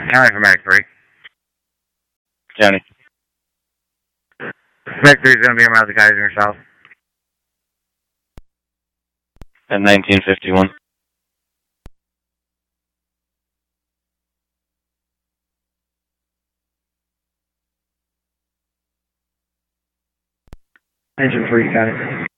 County for Medic 3. County. Medic 3 is going to be around the Geisinger South. At 1951. Engine 3, got it.